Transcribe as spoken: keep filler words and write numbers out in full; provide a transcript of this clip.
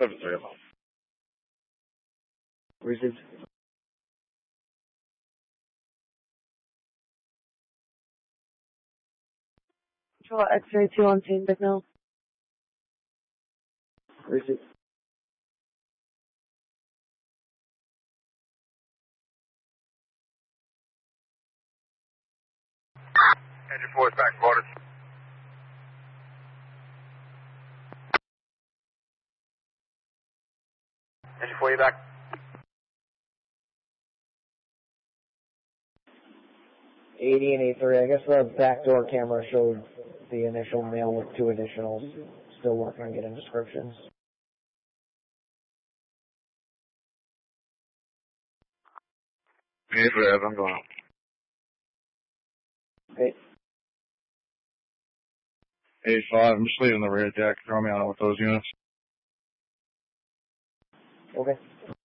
seven three of them. Received. Control X-ray two on scene, Bicknell. Received. Engine four is back quarters. Engine four, you back? eighty and eighty-three. I guess the backdoor camera showed the initial male with two additionals. Still working on getting descriptions. eighty-three, I'm going up. Okay. eighty-five, I'm just leaving the rear deck. Throw me on with those units. Okay.